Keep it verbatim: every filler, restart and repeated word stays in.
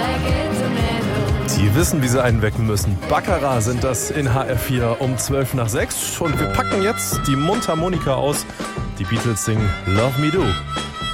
Die wissen, wie sie einen wecken müssen. Baccarat sind das in H R vier um zwölf nach sechs. Und wir packen jetzt die Mundharmonika aus. Die Beatles singen Love Me Do.